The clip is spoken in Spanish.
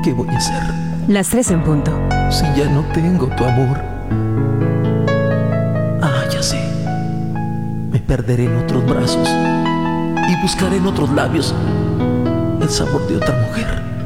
¿Qué voy a hacer? Las 3 en punto. Si ya no tengo tu amor. Ah, ya sé. Me perderé en otros brazos y buscaré en otros labios el sabor de otra mujer.